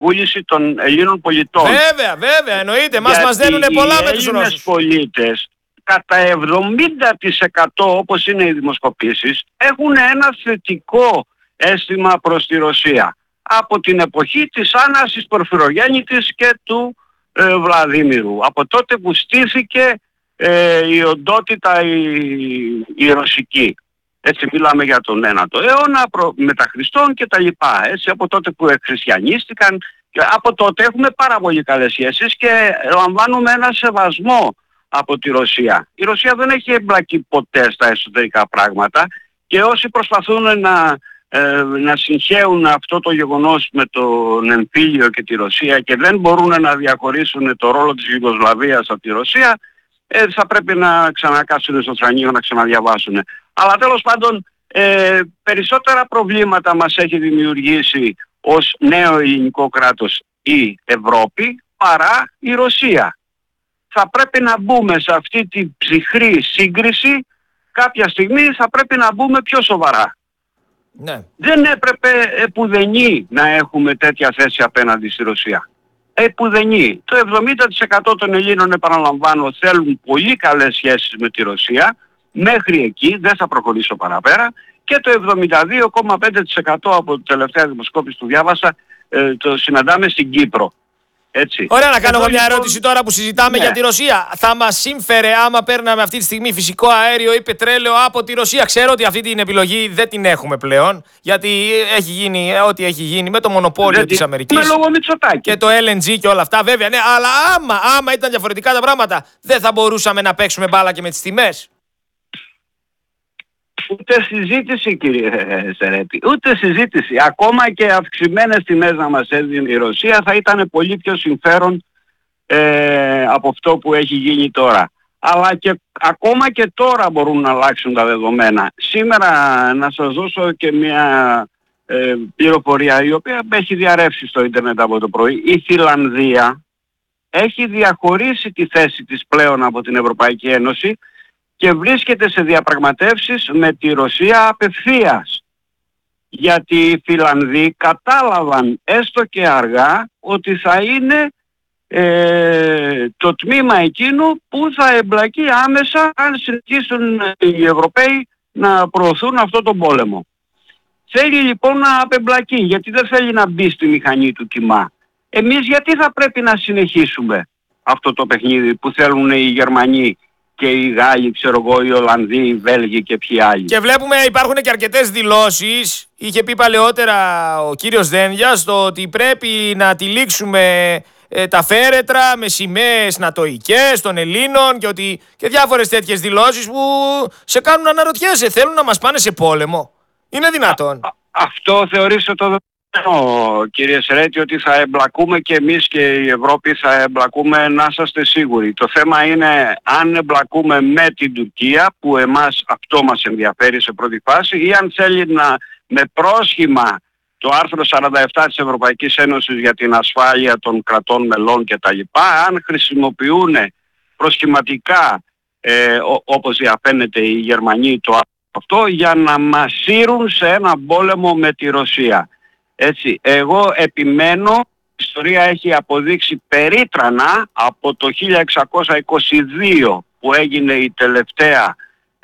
βούληση των Ελλήνων πολιτών. Βέβαια, εννοείται. Μας δένουνε πολλά με τους Ρώσους. Οι Έλληνες πολίτες κατά 70% όπως είναι οι δημοσκοπήσεις έχουν ένα θετικό αίσθημα προς τη Ρωσία. Από την εποχή της Άννας Πορφυρογέννητης και του Βλαδίμηρου. Από τότε που στήθηκε η οντότητα η ρωσική. Έτσι μιλάμε για τον 9ο αιώνα, μετά Χριστόν και τα λοιπά. Έτσι από τότε που εκχριστιανίστηκαν. Και από τότε έχουμε πάρα πολύ καλές σχέσεις και λαμβάνουμε ένα σεβασμό από τη Ρωσία. Η Ρωσία δεν έχει εμπλακεί ποτέ στα εσωτερικά πράγματα και όσοι προσπαθούν να συγχέουν αυτό το γεγονός με τον εμφύλιο και τη Ρωσία και δεν μπορούν να διαχωρίσουν το ρόλο της Ιουγκοσλαβίας από τη Ρωσία, θα πρέπει να ξανακάτσουν στο θρανείο να ξαναδιαβάσουν. Αλλά τέλος πάντων περισσότερα προβλήματα μας έχει δημιουργήσει ως νέο ελληνικό κράτος η Ευρώπη παρά η Ρωσία. Θα πρέπει να μπούμε σε αυτή τη ψυχρή σύγκριση, κάποια στιγμή θα πρέπει να μπούμε πιο σοβαρά. Ναι. Δεν έπρεπε επουδενή να έχουμε τέτοια θέση απέναντι στη Ρωσία. Επουδενή. Το 70% των Ελλήνων, επαναλαμβάνω, θέλουν πολύ καλές σχέσεις με τη Ρωσία. Μέχρι εκεί, δεν θα προχωρήσω παραπέρα. Και το 72,5% από την τελευταία δημοσκόπηση που διάβασα το συναντάμε στην Κύπρο. Έτσι. Ωραία, να κάνω μια ερώτηση τώρα που συζητάμε για τη Ρωσία. Θα μας σύμφερε άμα παίρναμε αυτή τη στιγμή φυσικό αέριο ή πετρέλαιο από τη Ρωσία? Ξέρω ότι αυτή την επιλογή δεν την έχουμε πλέον, γιατί έχει γίνει ό,τι έχει γίνει με το μονοπόλιο της Αμερικής και το LNG και όλα αυτά. Βέβαια, ναι, αλλά άμα ήταν διαφορετικά τα πράγματα, δεν θα μπορούσαμε να παίξουμε μπάλα και με τις τιμές? Ούτε συζήτηση, κύριε Σερέτη, ούτε συζήτηση. Ακόμα και αυξημένες τιμές να μας έδινε η Ρωσία θα ήταν πολύ πιο συμφέρον από αυτό που έχει γίνει τώρα. Αλλά και ακόμα και τώρα μπορούν να αλλάξουν τα δεδομένα. Σήμερα να σας δώσω και μια πληροφορία η οποία έχει διαρρεύσει στο ίντερνετ από το πρωί. Η Φιλανδία έχει διαχωρίσει τη θέση της πλέον από την Ευρωπαϊκή Ένωση και βρίσκεται σε διαπραγματεύσεις με τη Ρωσία απευθείας. Γιατί οι Φιλανδοί κατάλαβαν έστω και αργά ότι θα είναι το τμήμα εκείνο που θα εμπλακεί άμεσα αν συνεχίσουν οι Ευρωπαίοι να προωθούν αυτό τον πόλεμο. Θέλει λοιπόν να απεμπλακεί γιατί δεν θέλει να μπει στη μηχανή του κοιμά. Εμείς γιατί θα πρέπει να συνεχίσουμε αυτό το παιχνίδι που θέλουν οι Γερμανοί και οι Γάλλοι, ξέρω εγώ, οι Ολλανδοί, οι Βέλγοι και ποιοι άλλοι. Και βλέπουμε υπάρχουν και αρκετές δηλώσεις. Είχε πει παλαιότερα ο κύριος Δένδιας το ότι πρέπει να τυλίξουμε τα φέρετρα με σημαίες νατοικές των Ελλήνων και διάφορες τέτοιες δηλώσεις που σε κάνουν να αναρωτιέσαι. Θέλουν να μας πάνε σε πόλεμο? Είναι δυνατόν? Αυτό θεωρήστε το κύριε Σερέτη, ότι θα εμπλακούμε και εμείς και η Ευρώπη θα εμπλακούμε, να είσαστε σίγουροι. Το θέμα είναι αν εμπλακούμε με την Τουρκία, που εμάς αυτό μας ενδιαφέρει σε πρώτη φάση, ή αν θέλει με πρόσχημα το άρθρο 47 της Ευρωπαϊκής Ένωσης για την ασφάλεια των κρατών μελών κτλ. Αν χρησιμοποιούν προσχηματικά όπως διαφαίνεται οι Γερμανοί το αυτό για να μας σύρουν σε ένα πόλεμο με τη Ρωσία. Έτσι, εγώ επιμένω, η ιστορία έχει αποδείξει περίτρανα από το 1622 που έγινε η τελευταία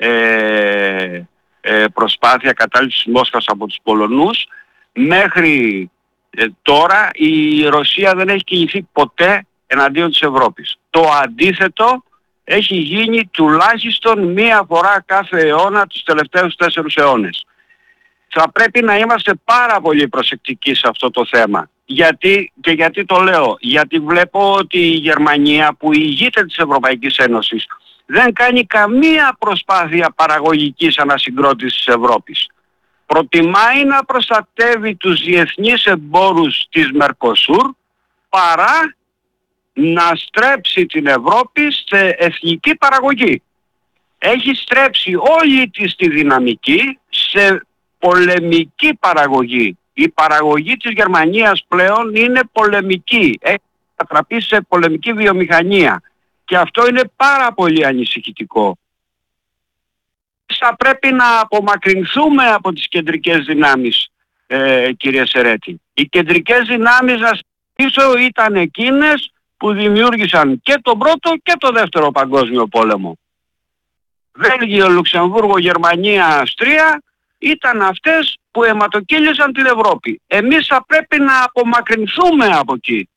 προσπάθεια κατάληψης Μόσχας από τους Πολωνούς, μέχρι τώρα η Ρωσία δεν έχει κινηθεί ποτέ εναντίον της Ευρώπης. Το αντίθετο έχει γίνει τουλάχιστον μία φορά κάθε αιώνα τους τελευταίους 4 αιώνες. Θα πρέπει να είμαστε πάρα πολύ προσεκτικοί σε αυτό το θέμα. Γιατί το λέω? Γιατί βλέπω ότι η Γερμανία που ηγείται της Ευρωπαϊκής Ένωσης δεν κάνει καμία προσπάθεια παραγωγικής ανασυγκρότησης της Ευρώπης. Προτιμάει να προστατεύει τους διεθνείς εμπόρους της Μερκοσούρ παρά να στρέψει την Ευρώπη σε εθνική παραγωγή. Έχει στρέψει όλη της τη δυναμική σε πολεμική παραγωγή. Η παραγωγή της Γερμανίας πλέον είναι πολεμική. Έχει κατραπεί σε πολεμική βιομηχανία. Και αυτό είναι πάρα πολύ ανησυχητικό. Θα πρέπει να απομακρυνθούμε από τις κεντρικές δυνάμεις, κύριε Σερέτη. Οι κεντρικές δυνάμεις να πίσω ήταν εκείνες που δημιούργησαν και τον πρώτο και το δεύτερο παγκόσμιο πόλεμο. Βέλγιο, Λουξεμβούργο, Γερμανία, Αυστρία ήταν αυτές που αιματοκύλησαν την Ευρώπη. Εμείς θα πρέπει να απομακρυνθούμε από εκεί.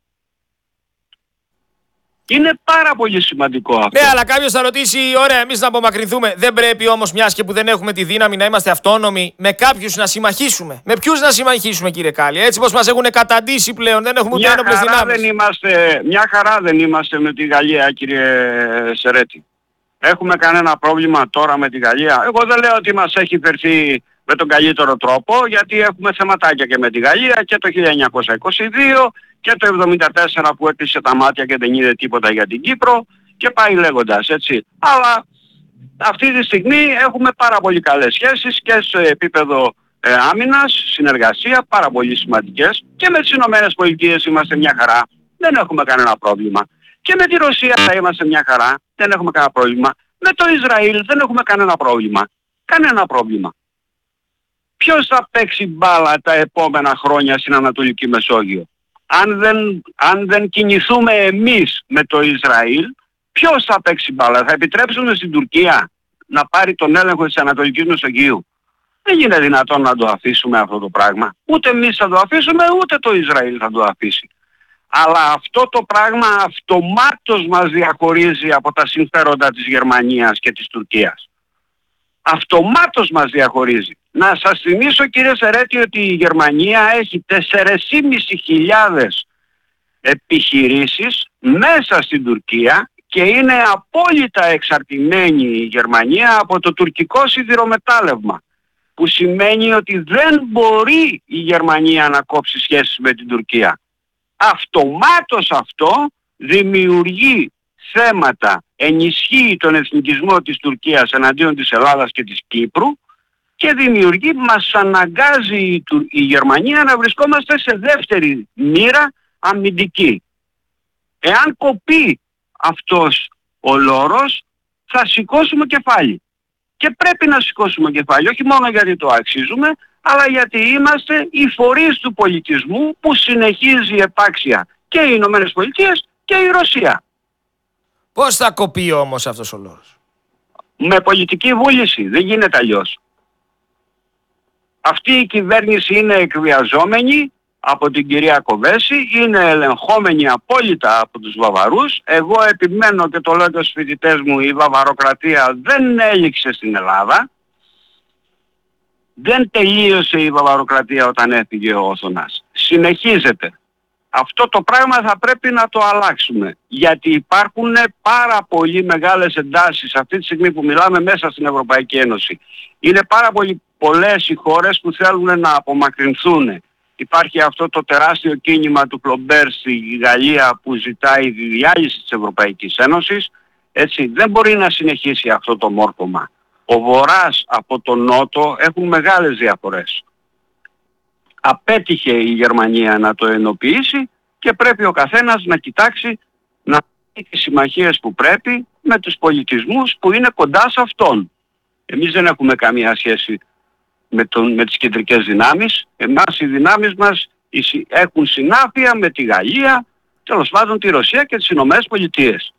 Είναι πάρα πολύ σημαντικό αυτό. Ναι, αλλά κάποιος θα ρωτήσει, ωραία, εμείς να απομακρυνθούμε. Δεν πρέπει όμως, μιας και που δεν έχουμε τη δύναμη να είμαστε αυτόνομοι, με κάποιους να συμμαχίσουμε? Με ποιους να συμμαχίσουμε, κύριε Κάλλη? Έτσι πως μας έχουν καταντήσει πλέον, δεν έχουμε ούτε ένοπλες δυνάμεις. Μια χαρά δεν είμαστε με τη Γαλλία, κύριε Σερέτη. Έχουμε κανένα πρόβλημα τώρα με τη Γαλλία? Εγώ δεν λέω ότι μας έχει φερθεί με τον καλύτερο τρόπο, γιατί έχουμε θεματάκια και με τη Γαλλία και το 1922 και το 1974 που έκλεισε τα μάτια και δεν είδε τίποτα για την Κύπρο και πάει λέγοντας, έτσι. Αλλά αυτή τη στιγμή έχουμε πάρα πολύ καλές σχέσεις και σε επίπεδο άμυνας, συνεργασία, πάρα πολύ σημαντικές, και με τις Ηνωμένες Πολιτείες είμαστε μια χαρά, δεν έχουμε κανένα πρόβλημα. Και με τη Ρωσία θα είμαστε μια χαρά, δεν έχουμε κανένα πρόβλημα. Με το Ισραήλ δεν έχουμε κανένα πρόβλημα. Κανένα πρόβλημα. Ποιος θα παίξει μπάλα τα επόμενα χρόνια στην Ανατολική Μεσόγειο? Αν δεν κινηθούμε εμείς με το Ισραήλ, ποιος θα παίξει μπάλα? Θα επιτρέψουμε στην Τουρκία να πάρει τον έλεγχο της Ανατολικής Μεσογείου? Δεν είναι δυνατόν να το αφήσουμε αυτό το πράγμα. Ούτε εμείς θα το αφήσουμε, ούτε το Ισραήλ θα το αφήσει. Αλλά αυτό το πράγμα αυτομάτως μας διαχωρίζει από τα συμφέροντα της Γερμανίας και της Τουρκίας. Αυτομάτως μας διαχωρίζει. Να σας θυμίσω, κύριε Σερέτη, ότι η Γερμανία έχει 4.500 επιχειρήσεις μέσα στην Τουρκία και είναι απόλυτα εξαρτημένη η Γερμανία από το τουρκικό σιδηρομετάλλευμα, που σημαίνει ότι δεν μπορεί η Γερμανία να κόψει σχέσεις με την Τουρκία. Αυτομάτως αυτό δημιουργεί θέματα, ενισχύει τον εθνικισμό της Τουρκίας εναντίον της Ελλάδας και της Κύπρου και δημιουργεί, μας αναγκάζει η Γερμανία να βρισκόμαστε σε δεύτερη μοίρα αμυντική. Εάν κοπεί αυτός ο λόρος, θα σηκώσουμε κεφάλι. Και πρέπει να σηκώσουμε κεφάλι, όχι μόνο γιατί το αξίζουμε, αλλά γιατί είμαστε οι φορείς του πολιτισμού που συνεχίζει επάξια και οι Ηνωμένες Πολιτείες και η Ρωσία. Πώς θα κοπεί όμως αυτός ο λόρος? Με πολιτική βούληση, δεν γίνεται αλλιώς. Αυτή η κυβέρνηση είναι εκβιαζόμενη από την κυρία Κοβέση, είναι ελεγχόμενη απόλυτα από τους Βαβαρούς. Εγώ επιμένω και το λέω και στους φοιτητές μου, η βαβαροκρατία δεν έληξε στην Ελλάδα. Δεν τελείωσε η βαβαροκρατία όταν έφυγε ο Όθωνας. Συνεχίζεται. Αυτό το πράγμα θα πρέπει να το αλλάξουμε. Γιατί υπάρχουν πάρα πολύ μεγάλες εντάσεις αυτή τη στιγμή που μιλάμε μέσα στην Ευρωπαϊκή Ένωση. Είναι πάρα πολλές οι χώρες που θέλουν να απομακρυνθούν. Υπάρχει αυτό το τεράστιο κίνημα του Φλομπέρ στη Γαλλία που ζητάει τη διάλυση της Ευρωπαϊκής Ένωσης. Έτσι, δεν μπορεί να συνεχίσει αυτό το μόρφωμα. Ο Βορράς από τον Νότο έχουν μεγάλες διαφορές. Απέτυχε η Γερμανία να το ενοποιήσει και πρέπει ο καθένας να κοιτάξει να έχει τις συμμαχίες που πρέπει με τους πολιτισμούς που είναι κοντά σε αυτόν. Εμείς δεν έχουμε καμία σχέση με τις κεντρικές δυνάμεις. Εμάς οι δυνάμεις μας έχουν συνάφεια με τη Γαλλία, τέλος πάντων τη Ρωσία και τις Ηνωμένες Πολιτείες.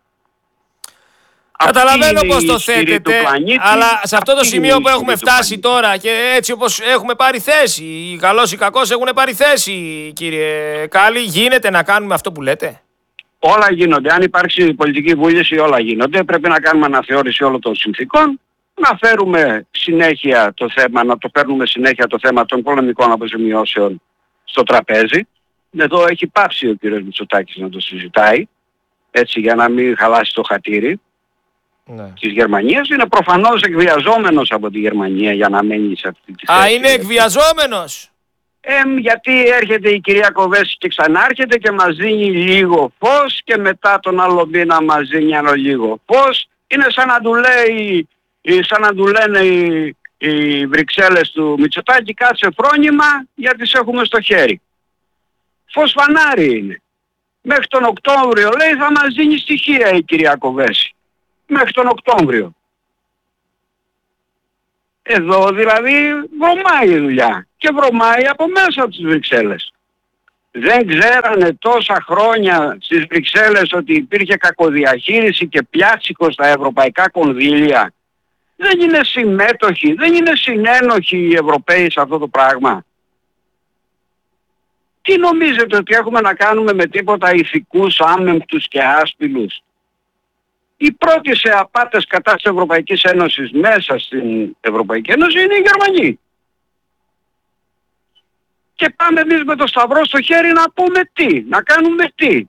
Καταλαβαίνω πώς το θέτετε, αλλά σε αυτό το σημείο που έχουμε φτάσει τώρα και έτσι όπως έχουμε πάρει θέση, οι καλός ή κακός έχουν πάρει θέση, κύριε Κάλλη, γίνεται να κάνουμε αυτό που λέτε? Όλα γίνονται. Αν υπάρξει πολιτική βούληση, όλα γίνονται. Πρέπει να κάνουμε αναθεώρηση όλων των συνθήκων, να φέρουμε συνέχεια το θέμα, να το φέρνουμε συνέχεια το θέμα των πολεμικών αποζημιώσεων στο τραπέζι. Εδώ έχει πάψει ο κύριος Μητσοτάκης να το συζητάει, έτσι, για να μην χαλάσει το χατήρι. Ναι. Της Γερμανίας. Είναι προφανώς εκβιαζόμενος από τη Γερμανία για να μένει σε αυτή τη θέση. Α, είναι εκβιαζόμενος? Γιατί έρχεται η κυρία Κοβέση και ξανάρχεται και μας δίνει λίγο φως και μετά τον άλλο μήνα μας δίνει άλλο λίγο φως. Είναι σαν να του λένε οι Βρυξέλλες του Μητσοτάκη, κάτσε φρόνημα γιατί τις έχουμε στο χέρι. Φως φανάρι είναι. Μέχρι τον Οκτώβριο, λέει, θα μας δίνει στοιχεία η κυρία Κοβέση. Μέχρι τον Οκτώβριο. Εδώ δηλαδή βρωμάει η δουλειά. Και βρωμάει από μέσα από τις Βρυξέλλες. Δεν ξέρανε τόσα χρόνια στις Βρυξέλλες ότι υπήρχε κακοδιαχείριση και πιάτσικο στα ευρωπαϊκά κονδύλια? Δεν είναι συμμέτοχοι, δεν είναι συνένοχοι οι Ευρωπαίοι σε αυτό το πράγμα? Τι νομίζετε, ότι έχουμε να κάνουμε με τίποτα ηθικούς, άμεμπτους και άσπυλους? Οι πρώτοι σε απάτες κατά της Ευρωπαϊκής Ένωσης μέσα στην Ευρωπαϊκή Ένωση είναι οι Γερμανοί. Και πάμε εμείς με το σταυρό στο χέρι να πούμε τι, να κάνουμε τι?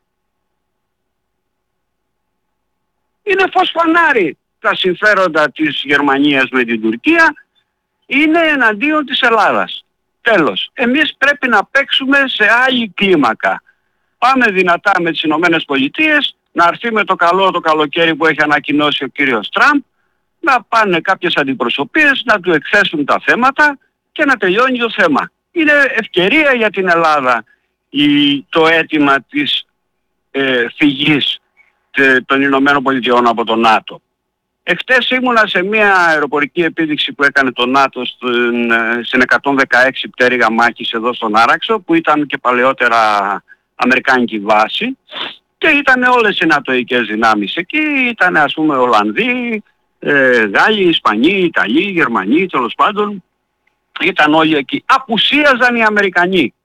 Είναι φως φανάρι τα συμφέροντα της Γερμανίας με την Τουρκία, είναι εναντίον της Ελλάδας. Τέλος. Εμείς πρέπει να παίξουμε σε άλλη κλίμακα. Πάμε δυνατά με τις Ηνωμένες Πολιτείες, να έρθει με το καλό το καλοκαίρι που έχει ανακοινώσει ο κύριος Τραμπ, να πάνε κάποιες αντιπροσωπείες, να του εκθέσουν τα θέματα και να τελειώνει το θέμα. Είναι ευκαιρία για την Ελλάδα το αίτημα της φυγής των Ηνωμένων Πολιτειών από το ΝΑΤΟ. Εχθές ήμουνα σε μια αεροπορική επίδειξη που έκανε το ΝΑΤΟ στην 116 πτέρυγα μάχης εδώ στον Άραξο, που ήταν και παλαιότερα αμερικάνικη βάση, και ήταν όλες οι νατοικές δυνάμεις εκεί, ήταν ας πούμε Ολλανδοί, Γάλλοι, Ισπανοί, Ιταλοί, Γερμανοί, τέλος πάντων, ήταν όλοι εκεί. Απουσίαζαν οι Αμερικανοί.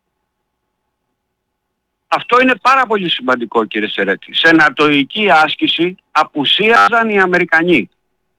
Αυτό είναι πάρα πολύ σημαντικό, κύριε Σερέτη. Σε νατοική άσκηση απουσίαζαν οι Αμερικανοί.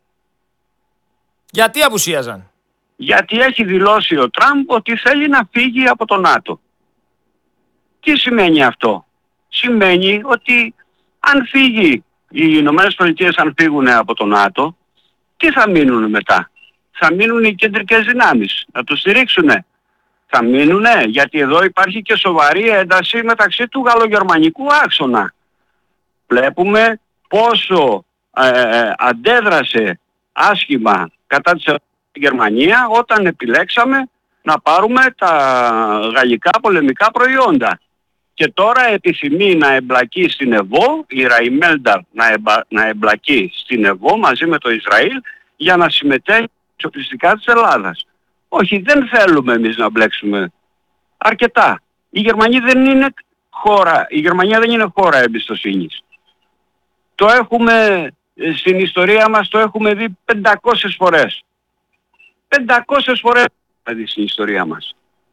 Γιατί απουσίαζαν? Γιατί έχει δηλώσει ο Τραμπ ότι θέλει να φύγει από το ΝΑΤΟ. Τι σημαίνει αυτό? Σημαίνει ότι αν φύγει, οι Ηνωμένες Πολιτείες αν φύγουν από το ΝΑΤΟ, τι θα μείνουν μετά? Θα μείνουν οι κεντρικές δυνάμεις, να τους στηρίξουνε? Θα μείνουνε? Γιατί εδώ υπάρχει και σοβαρή ένταση μεταξύ του γαλλογερμανικού άξονα. Βλέπουμε πόσο αντέδρασε άσχημα κατά της Γερμανία όταν επιλέξαμε να πάρουμε τα γαλλικά πολεμικά προϊόντα. Και τώρα επιθυμεί να εμπλακεί στην ΕΒΟ, η Ράιμελνταρ να εμπλακεί στην ΕΒΟ μαζί με το Ισραήλ για να συμμετέχει στις οπλιστικά της Ελλάδας. Όχι, δεν θέλουμε εμείς να μπλέξουμε. Αρκετά. Η Γερμανία δεν είναι χώρα εμπιστοσύνης. Το έχουμε στην ιστορία μας, το έχουμε δει 500 φορές. 500 φορές δηλαδή στην ιστορία μας.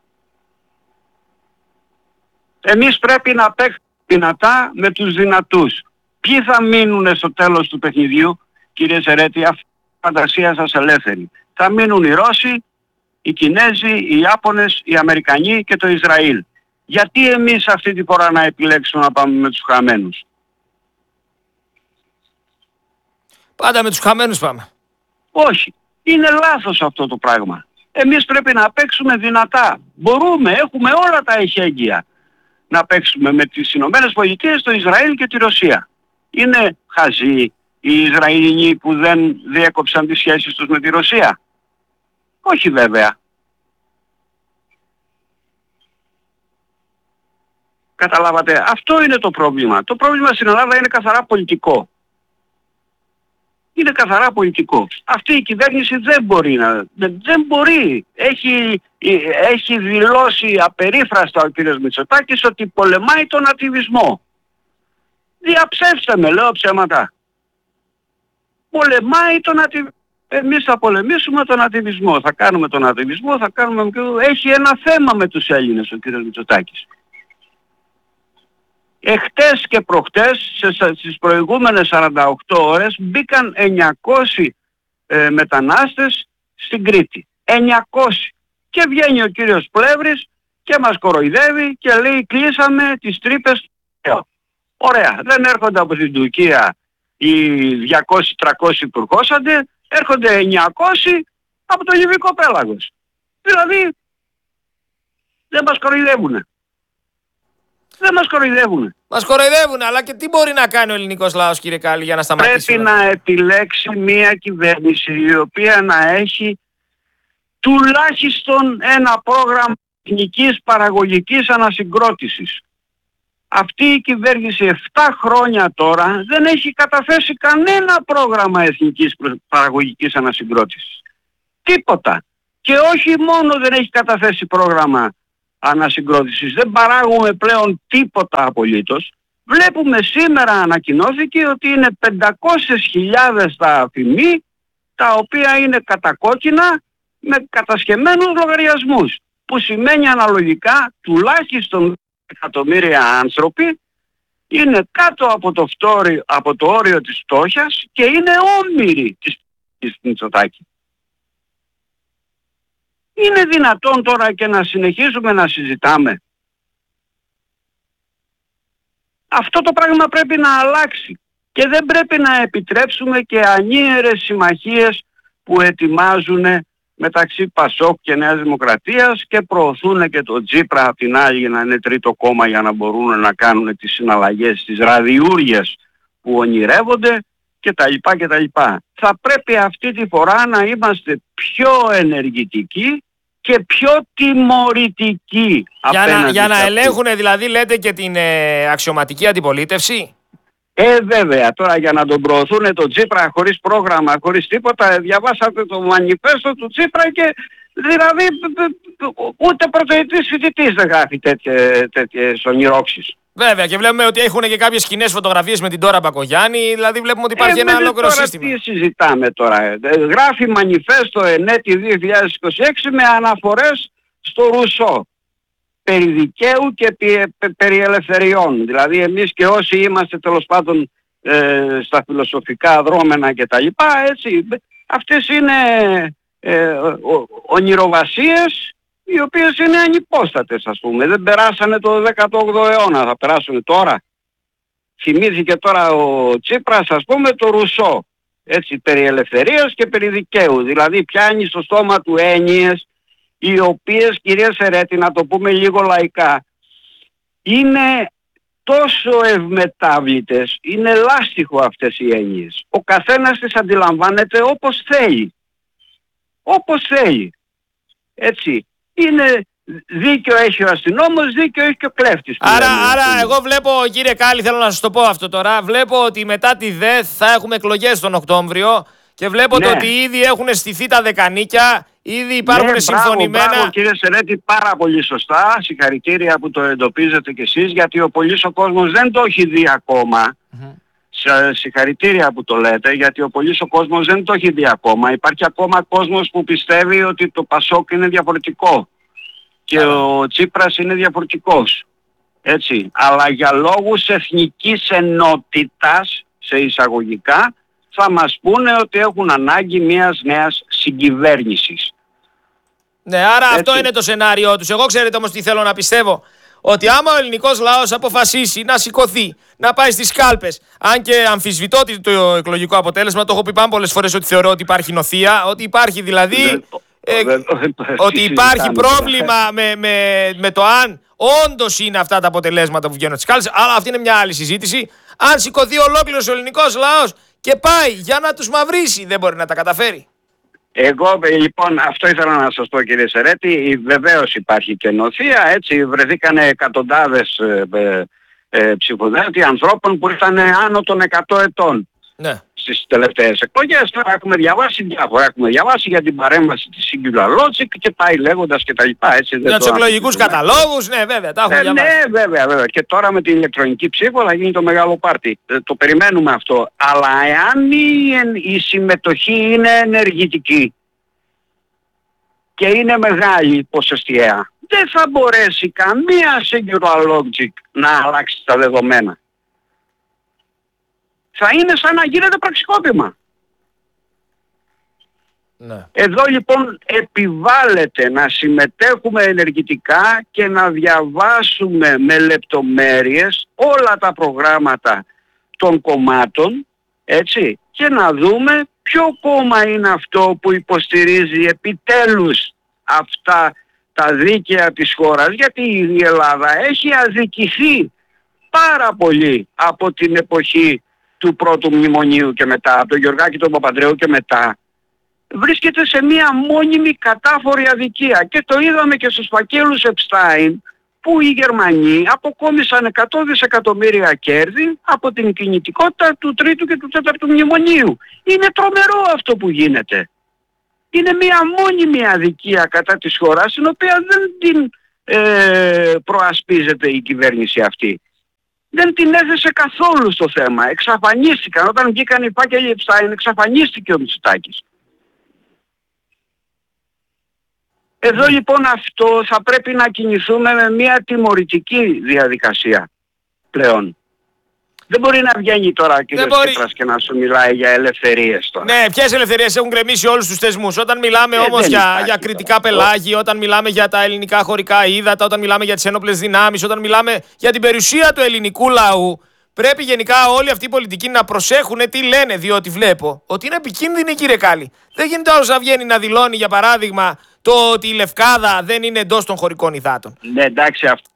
Εμείς πρέπει να παίξουμε δυνατά με τους δυνατούς. Ποιοι θα μείνουν στο τέλος του παιχνιδιού, κύριε Σερέτη? Αυτή η φαντασία σας ελεύθερη. Θα μείνουν οι Ρώσοι, οι Κινέζοι, οι Ιάπωνες, οι Αμερικανοί και το Ισραήλ. Γιατί εμείς αυτή τη φορά να επιλέξουμε να πάμε με τους χαμένους? Πάντα με τους χαμένους πάμε. Όχι. Είναι λάθος αυτό το πράγμα. Εμείς πρέπει να παίξουμε δυνατά. Μπορούμε, έχουμε όλα τα εχέγγυα να παίξουμε με τις Ηνωμένες Πολιτείες, το Ισραήλ και τη Ρωσία. Είναι χαζοί οι Ισραηλινοί που δεν διέκοψαν τις σχέσεις τους με τη Ρωσία? Όχι βέβαια. Καταλάβατε, αυτό είναι το πρόβλημα. Το πρόβλημα στην Ελλάδα είναι καθαρά πολιτικό. Είναι καθαρά πολιτικό. Αυτή η κυβέρνηση δεν μπορεί να... Δεν μπορεί. Έχει δηλώσει απερίφραστα ο κ. Μητσοτάκης ότι πολεμάει τον ατιβισμό. Διαψεύστε με, λέω ψέματα. Πολεμάει τον ατιβισμό. Εμείς θα πολεμήσουμε τον ατιβισμό. Θα κάνουμε τον ατιβισμό, θα κάνουμε... Έχει ένα θέμα με τους Έλληνες ο κ. Μητσοτάκης. Εχτες και προχτές, στις προηγούμενες 48 ώρες, μπήκαν 900 μετανάστες στην Κρήτη. 900. Και βγαίνει ο κύριος Πλεύρης και μας κοροϊδεύει και λέει κλείσαμε τις τρύπες. Ωραία. Δεν έρχονται από την Τουρκία οι 200-300 που ερχόσανται, έρχονται 900 από το Λιβικό πέλαγος. Δηλαδή δεν μας κοροϊδεύουνε. Δεν μας κοροϊδεύουν. Μας κοροϊδεύουν, αλλά και τι μπορεί να κάνει ο ελληνικός λαός, κύριε Κάλλη, για να σταματήσει? Πρέπει να επιλέξει μια κυβέρνηση η οποία να έχει τουλάχιστον ένα πρόγραμμα εθνικής παραγωγικής ανασυγκρότησης. Αυτή η κυβέρνηση 7 χρόνια τώρα δεν έχει καταθέσει κανένα πρόγραμμα εθνικής παραγωγικής ανασυγκρότησης. Τίποτα. Και όχι μόνο δεν έχει καταθέσει πρόγραμμα ανασυγκρότησης, δεν παράγουμε πλέον τίποτα απολύτως. Βλέπουμε σήμερα ανακοινώθηκε ότι είναι 500.000 τα αφημί, τα οποία είναι κατακόκκινα με κατασκευμένους λογαριασμούς, που σημαίνει αναλογικά τουλάχιστον εκατομμύρια άνθρωποι είναι κάτω από το όριο της φτώχειας και είναι όμοιροι της Μητσοτάκη. Είναι δυνατόν τώρα και να συνεχίζουμε να συζητάμε? Αυτό το πράγμα πρέπει να αλλάξει και δεν πρέπει να επιτρέψουμε και ανίερες συμμαχίες που ετοιμάζουν μεταξύ Πασόκ και Νέας Δημοκρατίας και προωθούν και το Τσίπρα απ' την άλλη για να είναι τρίτο κόμμα, για να μπορούν να κάνουν τις συναλλαγές, τις ραδιούργιες που ονειρεύονται κτλ. Θα πρέπει αυτή τη φορά να είμαστε πιο ενεργητικοί και πιο τιμωρητικοί για να ελέγχουν, δηλαδή, λέτε, και την αξιωματική αντιπολίτευση. Βέβαια, τώρα για να τον προωθούν τον Τσίπρα χωρίς πρόγραμμα, χωρίς τίποτα, διαβάσατε το μανιφέστο του Τσίπρα και δηλαδή ούτε πρωτοετής φοιτητής δεν γράφει τέτοιες ονειρόξεις. Βέβαια, και βλέπουμε ότι έχουν και κάποιες κοινές φωτογραφίες με την Ντόρα Μπακογιάννη, δηλαδή βλέπουμε ότι υπάρχει ένα ολόκληρο σύστημα. Τι συζητάμε τώρα? Γράφει μανιφέστο ενέτη 2026 με αναφορές στο Ρουσό, περί δικαίου και περί ελευθεριών. Δηλαδή εμείς και όσοι είμαστε τέλος πάντων στα φιλοσοφικά δρόμενα και τα λοιπά, έτσι, αυτές είναι ονειροβασίες οι οποίες είναι ανυπόστατες, ας πούμε. Δεν περάσανε το 18ο αιώνα, θα περάσουν τώρα? Θυμήθηκε τώρα ο Τσίπρας, ας πούμε, το Ρουσό, έτσι, περί ελευθερίας και περί δικαίου. Δηλαδή πιάνει στο στόμα του έννοιες οι οποίες, κυρία Σερέτη, να το πούμε λίγο λαϊκά, είναι τόσο ευμετάβλητες, είναι λάστιχο αυτές οι έννοιες. Ο καθένας τις αντιλαμβάνεται όπως θέλει. Όπως θέλει. Έτσι. Είναι δίκιο έχει ο αστυνόμος, δίκιο έχει και ο κλέφτης. Άρα εγώ βλέπω, κύριε Κάλλη, θέλω να σας το πω αυτό τώρα, βλέπω ότι μετά τη ΔΕΘ θα έχουμε εκλογές τον Οκτώβριο και βλέπω ότι ήδη έχουν στηθεί τα δεκανίκια. Ήδη υπάρχουν συμφωνημένα. Μπράβο, κύριε Σερέτη, πάρα πολύ σωστά. Συγχαρητήρια που το εντοπίζετε κι εσείς, γιατί ο πολύς ο κόσμος δεν το έχει δει ακόμα. Συγχαρητήρια που το λέτε, γιατί ο πολύς ο κόσμος δεν το έχει δει ακόμα. Υπάρχει ακόμα κόσμος που πιστεύει ότι το Πασόκ είναι διαφορετικό και ο Τσίπρας είναι διαφορετικός. Έτσι. Αλλά για λόγους εθνικής ενότητας, σε εισαγωγικά, θα μας πούνε ότι έχουν ανάγκη μιας νέας συγκυβέρνησης. Ναι, άρα έτσι. Αυτό είναι το σενάριό τους. Εγώ ξέρετε όμως τι θέλω να πιστεύω. Ότι άμα ο ελληνικός λαός αποφασίσει να σηκωθεί, να πάει στις κάλπες, αν και αμφισβητώ το εκλογικό αποτέλεσμα, το έχω πει πάνω πολλές φορές ότι θεωρώ ότι υπάρχει νοθεία, ότι υπάρχει δηλαδή ότι υπάρχει πρόβλημα με το αν όντως είναι αυτά τα αποτελέσματα που βγαίνουν στις κάλπες, αλλά αυτή είναι μια άλλη συζήτηση. Αν σηκωθεί ολόκληρος ο ελληνικός λαός και πάει για να τους μαυρίσει, δεν μπορεί να τα καταφέρει. Εγώ λοιπόν αυτό ήθελα να σας πω, κύριε Σερέτη, βεβαίως υπάρχει και νοθεία, έτσι βρεθήκανε εκατοντάδες ψηφοδέλτια ανθρώπων που ήταν άνω των 100 ετών. Ναι. Στις τελευταίες εκλογές. Τώρα έχουμε διαβάσει διάφορα. Έχουμε διαβάσει για την παρέμβαση της Singular Logic και πάει λέγοντας και τα λοιπά. Έτσι, για τους εκλογικούς καταλόγους, ναι βέβαια, τα έχουμε διαβάσει. Ναι βέβαια. Και τώρα με την ηλεκτρονική ψήφο θα γίνει το μεγάλο πάρτι. Το περιμένουμε αυτό. Αλλά εάν η συμμετοχή είναι ενεργητική και είναι μεγάλη ποσοστιαία, δεν θα μπορέσει καμία Singular Logic να αλλάξει τα δεδομένα. Θα είναι σαν να γίνεται πραξικόπημα. Ναι. Εδώ λοιπόν επιβάλλεται να συμμετέχουμε ενεργητικά και να διαβάσουμε με λεπτομέρειες όλα τα προγράμματα των κομμάτων, έτσι, και να δούμε ποιο κόμμα είναι αυτό που υποστηρίζει επιτέλους αυτά τα δίκαια της χώρας, γιατί η Ελλάδα έχει αδικηθεί πάρα πολύ από την εποχή του πρώτου μνημονίου και μετά, από τον Γεωργάκη τον Παπανδρέου και μετά, βρίσκεται σε μία μόνιμη κατάφορη αδικία. Και το είδαμε και στους φακέλους Επστάιν, που οι Γερμανοί αποκόμισαν 100 δισεκατομμύρια κέρδη από την κινητικότητα του τρίτου και του τέταρτου μνημονίου. Είναι τρομερό αυτό που γίνεται. Είναι μία μόνιμη αδικία κατά της χώρας, την οποία προασπίζεται η κυβέρνηση αυτή. Δεν την έθεσε καθόλου στο θέμα. Εξαφανίστηκαν. Όταν βγήκαν οι φάκελοι Epstein, εξαφανίστηκε ο Μητσοτάκης. Εδώ λοιπόν αυτό θα πρέπει να κινηθούμε με μια τιμωρητική διαδικασία πλέον. Δεν μπορεί να βγαίνει τώρα κύριε Τσίπρας και να σου μιλάει για ελευθερίες τώρα. Ναι, ποιες ελευθερίες έχουν γκρεμίσει όλους τους θεσμούς. Όταν μιλάμε όμως για κριτικά πελάγη, όταν μιλάμε για τα ελληνικά χωρικά ύδατα, όταν μιλάμε για τις ένοπλες δυνάμεις, όταν μιλάμε για την περιουσία του ελληνικού λαού, πρέπει γενικά όλοι αυτοί οι πολιτικοί να προσέχουν τι λένε, διότι βλέπω ότι είναι επικίνδυνοι, κύριε Κάλλη. Δεν γίνεται όλος να βγαίνει να δηλώνει, για παράδειγμα, το ότι η Λευκάδα δεν είναι εντός των χωρικών υδάτων. Ναι, εντάξει, αυτό.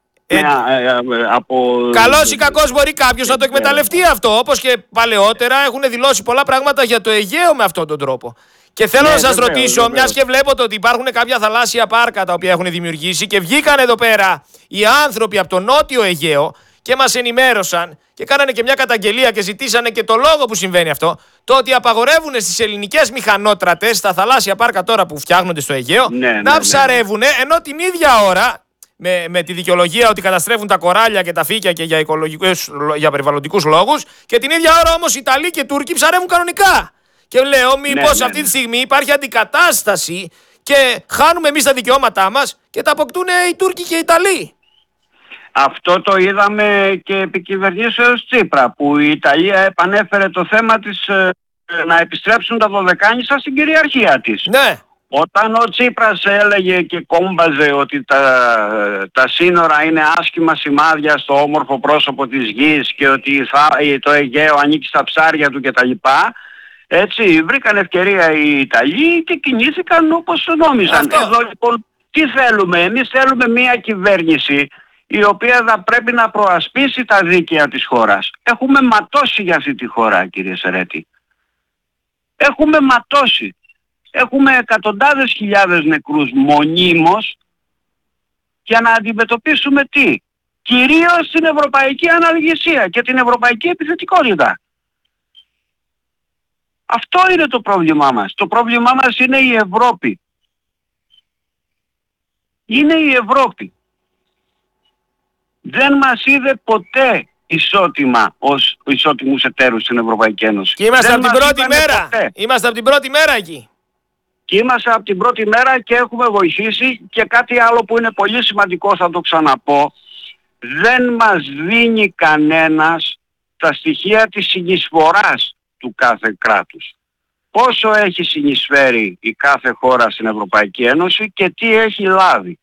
Καλός ή κακός μπορεί κάποιος να το εκμεταλλευτεί αυτό. Όπως και παλαιότερα έχουν δηλώσει πολλά πράγματα για το Αιγαίο με αυτόν τον τρόπο. Και θέλω να σας ρωτήσω, μιας και βλέπω ότι υπάρχουν κάποια θαλάσσια πάρκα τα οποία έχουν δημιουργήσει και βγήκαν εδώ πέρα οι άνθρωποι από το νότιο Αιγαίο και μας ενημέρωσαν και κάνανε και μια καταγγελία και ζητήσανε και το λόγο που συμβαίνει αυτό, το ότι απαγορεύουν στις ελληνικές μηχανότρατες, στα θαλάσσια πάρκα τώρα που φτιάχνονται στο Αιγαίο, να ψαρεύουν, ενώ την ίδια ώρα, με τη δικαιολογία ότι καταστρέφουν τα κοράλια και τα φύκια και για περιβαλλοντικούς λόγους, και την ίδια ώρα όμως οι Ιταλοί και οι Τούρκοι ψαρεύουν κανονικά. Και λέω μήπως αυτή τη στιγμή υπάρχει αντικατάσταση και χάνουμε εμείς τα δικαιώματά μας και τα αποκτούν οι Τούρκοι και οι Ιταλοί. Αυτό το είδαμε και επί κυβερνήσεως Τσίπρα, που η Ιταλία επανέφερε το θέμα της να επιστρέψουν τα Δωδεκάνησα στην κυριαρχία της. Ναι. Όταν ο Τσίπρας έλεγε και κόμπαζε ότι τα σύνορα είναι άσχημα σημάδια στο όμορφο πρόσωπο της γης και ότι το Αιγαίο ανήκει στα ψάρια του κτλ. Έτσι βρήκαν ευκαιρία οι Ιταλοί και κινήθηκαν όπως νόμιζαν. Εδώ λοιπόν τι θέλουμε? Εμείς θέλουμε μια κυβέρνηση η οποία θα πρέπει να προασπίσει τα δίκαια της χώρας. Έχουμε ματώσει για αυτή τη χώρα, κύριε Σερέτη. Έχουμε ματώσει. Έχουμε εκατοντάδες χιλιάδες νεκρούς μονίμως για να αντιμετωπίσουμε τι? Κυρίως την ευρωπαϊκή αναλγησία και την ευρωπαϊκή επιθετικότητα. Αυτό είναι το πρόβλημά μας. Το πρόβλημά μας είναι η Ευρώπη. Είναι η Ευρώπη. Δεν μας είδε ποτέ ισότιμα ως ισότιμους εταίρους στην Ευρωπαϊκή Ένωση. Και είμαστε από την πρώτη μέρα. Είμαστε από την πρώτη μέρα εκεί. Και είμαστε από την πρώτη μέρα και έχουμε βοηθήσει, και κάτι άλλο που είναι πολύ σημαντικό, θα το ξαναπώ, δεν μας δίνει κανένας τα στοιχεία της συνεισφοράς του κάθε κράτους. Πόσο έχει συνεισφέρει η κάθε χώρα στην Ευρωπαϊκή Ένωση και τι έχει λάβει.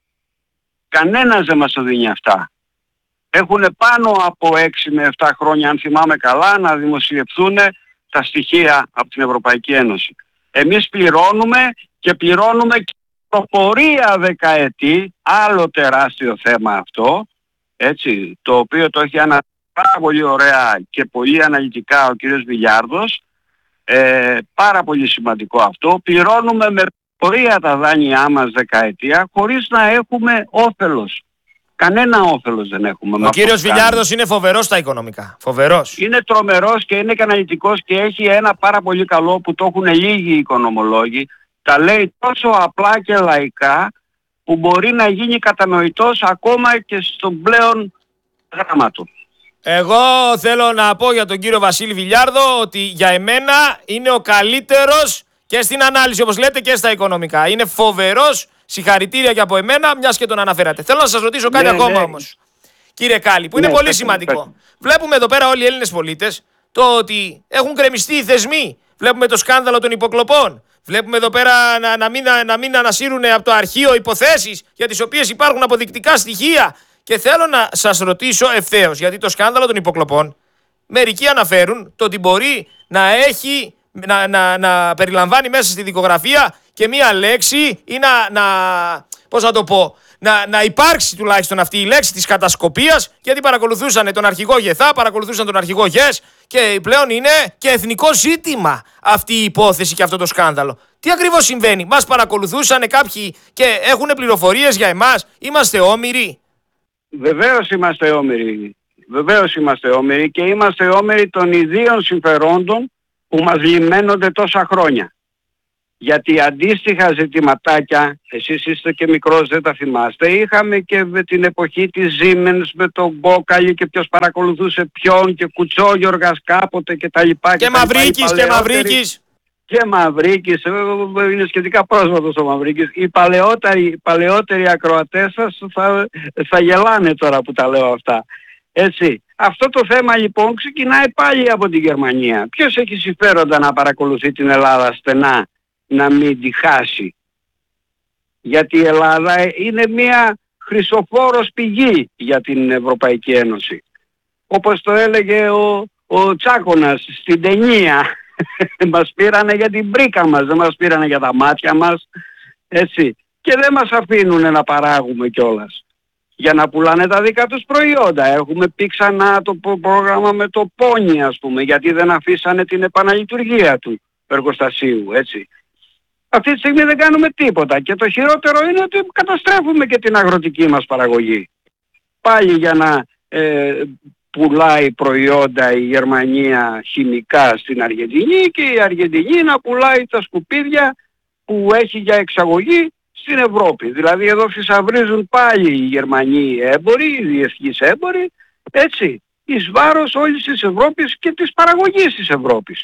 Κανένας δεν μας το δίνει αυτά. Έχουν πάνω από 6 με 7 χρόνια, αν θυμάμαι καλά, να δημοσιευθούν τα στοιχεία από την Ευρωπαϊκή Ένωση. Εμείς πληρώνουμε και πληρώνουμε και προπορία δεκαετή, άλλο τεράστιο θέμα αυτό, έτσι, το οποίο το έχει αναφέρει πάρα πολύ ωραία και πολύ αναλυτικά ο κύριος Βιλιάρδος, πάρα πολύ σημαντικό αυτό. Πληρώνουμε με προπορία τα δάνειά μας δεκαετία χωρίς να έχουμε όφελος. Κανένα όφελος δεν έχουμε. Ο κύριος Βιλιάρδος είναι φοβερός στα οικονομικά. Φοβερός. Είναι τρομερός και είναι και αναλυτικός και έχει ένα πάρα πολύ καλό που το έχουν λίγοι οικονομολόγοι. Τα λέει τόσο απλά και λαϊκά που μπορεί να γίνει κατανοητός ακόμα και στον πλέον γράμματο. Εγώ θέλω να πω για τον κύριο Βασίλη Βιλιάρδο ότι για εμένα είναι ο καλύτερος και στην ανάλυση, όπως λέτε, και στα οικονομικά. Είναι φοβερός. Συγχαρητήρια και από εμένα, μιας και τον αναφέρατε. Θέλω να σας ρωτήσω κάτι ακόμα όμως, κύριε Κάλλη, που είναι πολύ σημαντικό. Βλέπουμε εδώ πέρα όλοι οι Έλληνες πολίτες το ότι έχουν γκρεμιστεί οι θεσμοί. Βλέπουμε το σκάνδαλο των υποκλοπών. Βλέπουμε εδώ πέρα να μην ανασύρουν από το αρχείο υποθέσεις για τις οποίες υπάρχουν αποδεικτικά στοιχεία. Και θέλω να σας ρωτήσω ευθέως, γιατί το σκάνδαλο των υποκλοπών, μερικοί αναφέρουν το ότι μπορεί να έχει, να περιλαμβάνει μέσα στη δικογραφία και μία λέξη ή πώς να το πω, να υπάρξει τουλάχιστον αυτή η λέξη της κατασκοπίας, γιατί παρακολουθούσαν τον αρχηγό Γεθά, παρακολουθούσαν τον αρχηγό Γες και πλέον είναι και εθνικό ζήτημα αυτή η υπόθεση και αυτό το σκάνδαλο. Τι ακριβώς συμβαίνει? Μας παρακολουθούσαν κάποιοι και έχουν πληροφορίες για εμάς? Είμαστε όμηροι? Βεβαίως είμαστε όμηροι. Βεβαίως είμαστε όμηροι και είμαστε όμηροι των ιδίων συμφερόντων που μας λιμένονται τόσα χρόνια. Γιατί αντίστοιχα ζητηματάκια, εσείς είστε και μικρός, δεν τα θυμάστε, είχαμε και με την εποχή της Siemens με τον Μπόκαλη και ποιος παρακολουθούσε ποιον και Κουτσόγιοργας κάποτε και τα λοιπά. Και Μαυρίκης και Μαυρίκης. Και Μαυρίκης, είναι σχετικά πρόσφατος ο Μαυρίκης. Οι παλαιότεροι ακροατές σας θα γελάνε τώρα που τα λέω αυτά. Έτσι. Αυτό το θέμα λοιπόν ξεκινάει πάλι από την Γερμανία. Ποιος έχει συμφέροντα να παρακολουθεί την Ελλάδα στενά, να μην τη χάσει? Γιατί η Ελλάδα είναι μια χρυσοφόρος πηγή για την Ευρωπαϊκή Ένωση. Όπως το έλεγε ο Τσάκωνας στην ταινία. Μας πήρανε για την πρίκα μας, δεν μας πήρανε για τα μάτια μας. Έτσι. Και δεν μας αφήνουν να παράγουμε κιόλας, για να πουλάνε τα δικά τους προϊόντα. Έχουμε πει ξανά το πρόγραμμα με το Πόνι, ας πούμε, γιατί δεν αφήσανε την επαναλειτουργία του εργοστασίου, έτσι. Αυτή τη στιγμή δεν κάνουμε τίποτα και το χειρότερο είναι ότι καταστρέφουμε και την αγροτική μας παραγωγή. Πάλι για να πουλάει προϊόντα η Γερμανία χημικά στην Αργεντινή και η Αργεντινή να πουλάει τα σκουπίδια που έχει για εξαγωγή στην Ευρώπη. Δηλαδή εδώ φυσαυρίζουν πάλι οι Γερμανοί έμποροι, οι διεθνείς έμποροι, έτσι, εις βάρος όλης της Ευρώπης και της παραγωγής της Ευρώπης.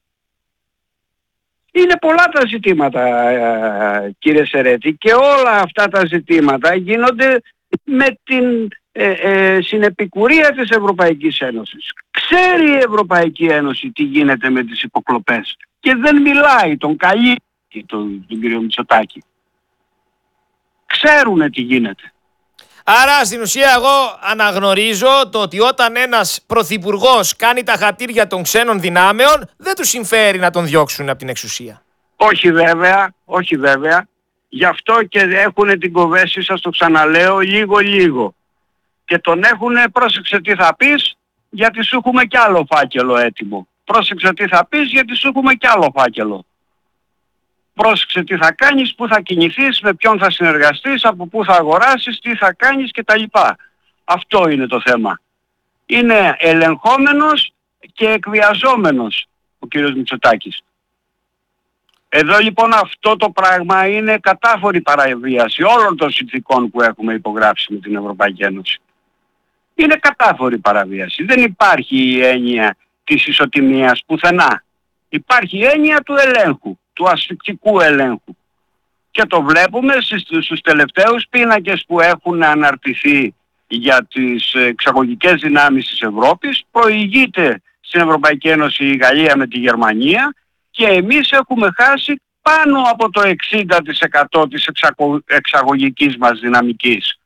Είναι πολλά τα ζητήματα, κύριε Σερέτη, και όλα αυτά τα ζητήματα γίνονται με την συνεπικουρία της Ευρωπαϊκής Ένωσης. Ξέρει η Ευρωπαϊκή Ένωση τι γίνεται με τις υποκλοπές και δεν μιλάει, τον καλεί τον κύριο Μητσοτάκη. Ξέρουνε τι γίνεται. Άρα στην ουσία εγώ αναγνωρίζω το ότι όταν ένας πρωθυπουργός κάνει τα χατήρια των ξένων δυνάμεων, δεν του συμφέρει να τον διώξουν από την εξουσία. Όχι βέβαια, όχι βέβαια. Γι' αυτό και έχουν την κοβέση, σας το ξαναλέω, λίγο. Και τον έχουνε, πρόσεξε τι θα πεις, γιατί σου έχουμε κι άλλο φάκελο έτοιμο. Πρόσεξε τι θα πεις, γιατί σου έχουμε κι άλλο φάκελο. Πρόσεξε τι θα κάνεις, πού θα κινηθείς, με ποιον θα συνεργαστείς, από πού θα αγοράσεις, τι θα κάνεις κτλ. Αυτό είναι το θέμα. Είναι ελεγχόμενος και εκβιαζόμενος ο κύριος Μητσοτάκης. Εδώ λοιπόν αυτό το πράγμα είναι κατάφορη παραβίαση όλων των συνθηκών που έχουμε υπογράψει με την Ευρωπαϊκή Ένωση. Είναι κατάφορη παραβίαση. Δεν υπάρχει η έννοια της ισοτιμίας πουθενά. Υπάρχει η έννοια του ελέγχου, του ασφυκτικού ελέγχου. Και το βλέπουμε στους τελευταίους πίνακες που έχουν αναρτηθεί για τις εξαγωγικές δυνάμεις της Ευρώπης. Προηγείται στην Ευρωπαϊκή Ένωση η Γαλλία με τη Γερμανία και εμείς έχουμε χάσει πάνω από το 60% της εξαγωγικής μας δυναμικής.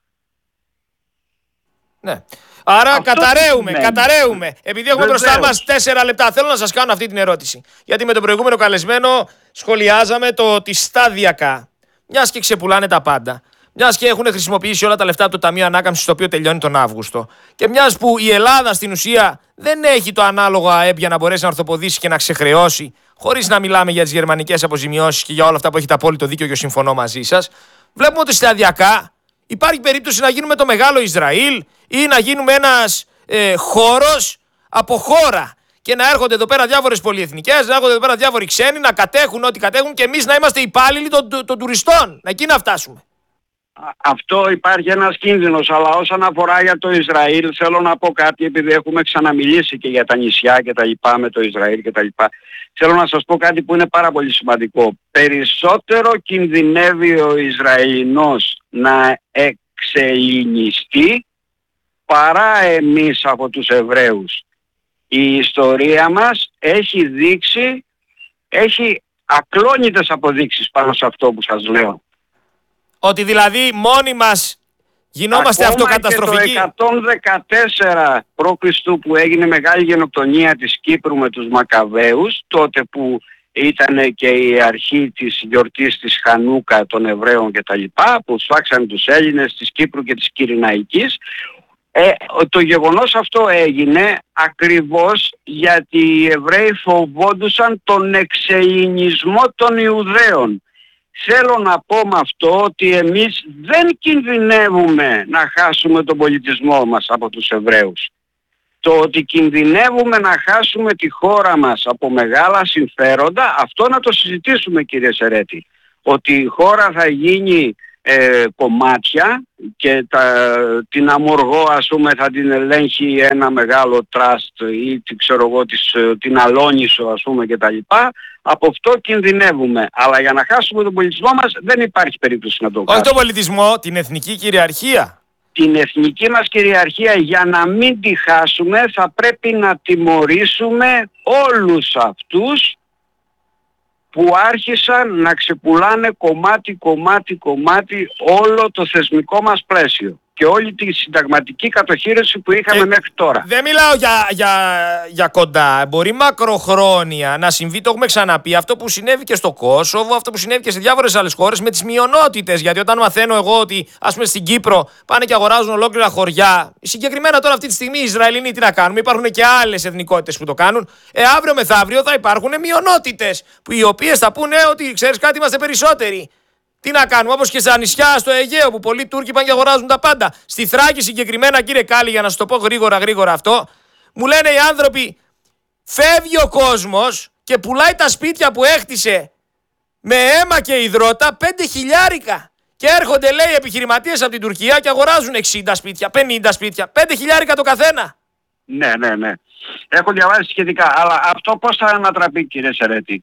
Ναι. Άρα αυτό καταραίουμε. Επειδή έχουμε μπροστά μας 4 λεπτά, θέλω να σας κάνω αυτή την ερώτηση. Γιατί με τον προηγούμενο καλεσμένο σχολιάζαμε το ότι σταδιακά, μιας και ξεπουλάνε τα πάντα, μιας και έχουν χρησιμοποιήσει όλα τα λεφτά από το Ταμείο Ανάκαμψης, το οποίο τελειώνει τον Αύγουστο, και μιας που η Ελλάδα στην ουσία δεν έχει το ανάλογο ΑΕΠ για να μπορέσει να ορθοποδήσει και να ξεχρεώσει, χωρίς να μιλάμε για τις γερμανικές αποζημιώσεις και για όλα αυτά που έχετε απόλυτο δίκιο και συμφωνώ μαζί σας, βλέπουμε ότι σταδιακά υπάρχει περίπτωση να γίνουμε το μεγάλο Ισραήλ ή να γίνουμε ένας χώρος από χώρα και να έρχονται εδώ πέρα διάφορες πολυεθνικές, να έρχονται εδώ πέρα διάφοροι ξένοι, να κατέχουν ό,τι κατέχουν και εμείς να είμαστε υπάλληλοι των τουριστών. Εκεί να φτάσουμε. Αυτό υπάρχει ένας κίνδυνος, αλλά όσον αφορά για το Ισραήλ θέλω να πω κάτι, επειδή έχουμε ξαναμιλήσει και για τα νησιά και τα λοιπά με το Ισραήλ και τα λοιπά. Θέλω να σας πω κάτι που είναι πάρα πολύ σημαντικό. Περισσότερο κινδυνεύει ο Ισραηλινός να εξελληνιστεί παρά εμείς από τους Εβραίους. Η ιστορία μας έχει δείξει, έχει ακλόνητες αποδείξεις πάνω σε αυτό που σας λέω. Ότι δηλαδή μόνοι μας γινόμαστε αυτοκαταστροφικοί. Και το 114 π.Χ. που έγινε μεγάλη γενοκτονία της Κύπρου με τους Μακαβαίους, τότε που ήταν και η αρχή της γιορτής της Χανούκα των Εβραίων κτλ., που σφάξαν τους Έλληνες της Κύπρου και της Κυρηναϊκής, το γεγονός αυτό έγινε ακριβώς γιατί οι Εβραίοι φοβόντουσαν τον εξελληνισμό των Ιουδαίων. Θέλω να πω με αυτό ότι εμείς δεν κινδυνεύουμε να χάσουμε τον πολιτισμό μας από τους Εβραίους. Το ότι κινδυνεύουμε να χάσουμε τη χώρα μας από μεγάλα συμφέροντα, αυτό να το συζητήσουμε, κύριε Σερέτη. Ότι η χώρα θα γίνει κομμάτια και την Αμοργό, ας πούμε, θα την ελέγχει ένα μεγάλο τραστ ή την Αλόνισο, ας πούμε, κτλ. Από αυτό κινδυνεύουμε. Αλλά για να χάσουμε τον πολιτισμό μας δεν υπάρχει περίπτωση να το κάνουμε. Όχι τον πολιτισμό, την εθνική κυριαρχία. Την εθνική μας κυριαρχία, για να μην τη χάσουμε, θα πρέπει να τιμωρήσουμε όλους αυτούς που άρχισαν να ξεπουλάνε κομμάτι όλο το θεσμικό μας πλαίσιο και όλη τη συνταγματική κατοχήρωση που είχαμε μέχρι τώρα. Δεν μιλάω για κοντά. Μπορεί μακροχρόνια να συμβεί, το έχουμε ξαναπεί, αυτό που συνέβη και στο Κόσοβο, αυτό που συνέβη και σε διάφορες άλλες χώρες με τις μειονότητες. Γιατί όταν μαθαίνω εγώ ότι, ας πούμε, στην Κύπρο πάνε και αγοράζουν ολόκληρα χωριά, συγκεκριμένα τώρα αυτή τη στιγμή οι Ισραηλινοί τι να κάνουμε, υπάρχουν και άλλες εθνικότητες που το κάνουν. Αύριο μεθαύριο θα υπάρχουν μειονότητες οι οποίες θα πούνε ότι, ξέρεις κάτι, είμαστε περισσότεροι. Τι να κάνουμε, όπως και στα νησιά στο Αιγαίο που πολλοί Τούρκοι πάνε και αγοράζουν τα πάντα. Στη Θράκη συγκεκριμένα, κύριε Κάλλη, για να σας το πω γρήγορα αυτό, μου λένε οι άνθρωποι, φεύγει ο κόσμος και πουλάει τα σπίτια που έχτισε με αίμα και υδρότα 5.000. Και έρχονται, λέει, επιχειρηματίες από την Τουρκία και αγοράζουν 60 σπίτια, 50 σπίτια, 5.000 το καθένα. Ναι. Έχω διαβάσει σχετικά, αλλά αυτό πώς θα ανατραπεί, κύριε Σερέτη?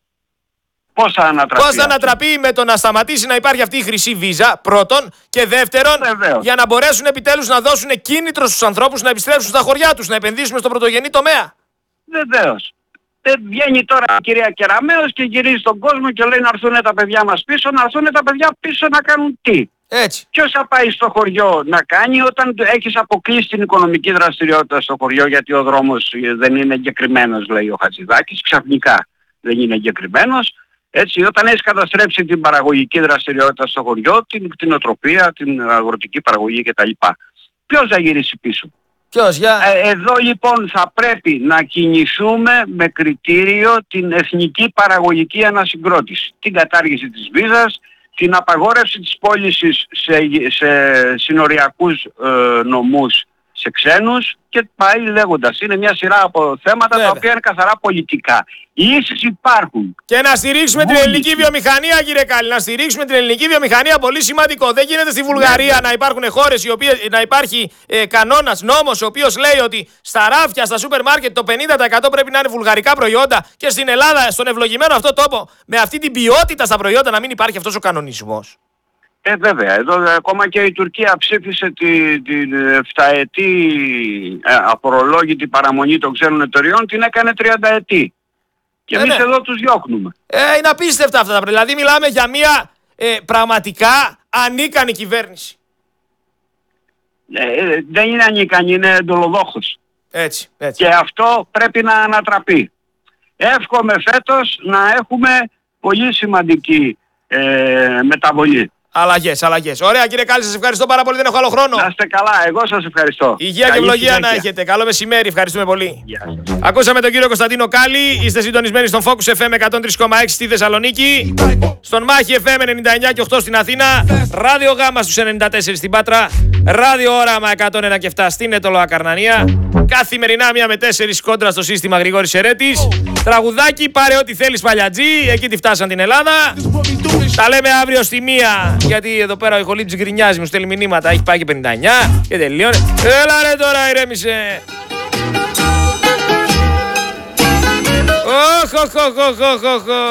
Πώς θα ανατραπεί με το να σταματήσει να υπάρχει αυτή η χρυσή βίζα, πρώτον, και δεύτερον, για να μπορέσουν επιτέλους να δώσουν κίνητρο στους ανθρώπους να επιστρέψουν στα χωριά τους, να επενδύσουμε στον πρωτογενή τομέα. Βεβαίως. Βγαίνει τώρα η κυρία Κεραμέως και γυρίζει στον κόσμο και λέει να έρθουν τα παιδιά μας πίσω. Να έρθουν τα παιδιά πίσω να κάνουν τι? Έτσι. Ποιος θα πάει στο χωριό να κάνει όταν έχεις αποκλείσει την οικονομική δραστηριότητα στο χωριό, γιατί ο δρόμος δεν είναι εγκεκριμένος, λέει ο Χατζηδάκης, ξαφνικά δεν είναι εγκεκριμένος. Έτσι, όταν έχεις καταστρέψει την παραγωγική δραστηριότητα στο χωριό, την κτηνοτροφία, την αγροτική παραγωγή κτλ. Ποιος θα γυρίσει πίσω? Εδώ λοιπόν θα πρέπει να κινηθούμε με κριτήριο την εθνική παραγωγική ανασυγκρότηση. Την κατάργηση της βίζας, την απαγόρευση της πώλησης σε συνοριακούς νομούς σε ξένους και πάει λέγοντας. Είναι μια σειρά από θέματα τα οποία είναι καθαρά πολιτικά. Οι λύσεις υπάρχουν. Και να στηρίξουμε την ελληνική βιομηχανία, κύριε Κάλλη. Να στηρίξουμε την ελληνική βιομηχανία, πολύ σημαντικό. Δεν γίνεται στη Βουλγαρία να υπάρχουν χώρες, να υπάρχει κανόνας, νόμος, ο οποίος λέει ότι στα ράφια, στα σούπερ μάρκετ το 50% πρέπει να είναι βουλγαρικά προϊόντα και στην Ελλάδα, στον ευλογημένο αυτό τόπο, με αυτή την ποιότητα στα προϊόντα να μην υπάρχει αυτός ο κανονισμός. Βέβαια, εδώ ακόμα και η Τουρκία ψήφισε την 7ετή αφορολόγητη παραμονή των ξένων εταιριών, την έκανε 30 ετή. Και εμείς εδώ τους διώχνουμε. Είναι απίστευτα αυτά τα πράγματα. Δηλαδή μιλάμε για μια πραγματικά ανίκανη κυβέρνηση. Δεν είναι ανίκανη, είναι εντολοδόχος. Έτσι. Και αυτό πρέπει να ανατραπεί. Εύχομαι φέτος να έχουμε πολύ σημαντική μεταβολή. Αλλαγές. Ωραία, κύριε Κάλλη, σας ευχαριστώ πάρα πολύ. Δεν έχω άλλο χρόνο. Να είστε καλά, εγώ σας ευχαριστώ. Υγεία και ευλογία να έχετε. Καλό μεσημέρι, ευχαριστούμε πολύ. Yeah. Ακούσαμε τον κύριο Κωνσταντίνο Κάλλη. Είστε συντονισμένοι στον Focus FM 103,6 στη Θεσσαλονίκη, στον Μάχη FM 99 και 8 στην Αθήνα, Ράδιο Γάμα στους 94 στην Πάτρα, Ράδιο Όραμα 101 και 7 στην Ετωλοά Καρνανία. Καθημερινά 1 με 4 κόντρα στο σύστημα Γρηγόρης Σερέτης. Τραγουδάκι, πάρε ό,τι θέλεις παλιατζή. Εκεί τη φτάσαν την Ελλάδα. Τα λέμε αύριο στη 1. Γιατί εδώ πέρα ο Ιχολίτης γκρινιάζει, μου στέλνει μηνύματα. Έχει πάει και 59 και τελείωνε. Έλα ρε τώρα, ηρέμησε. Οχ.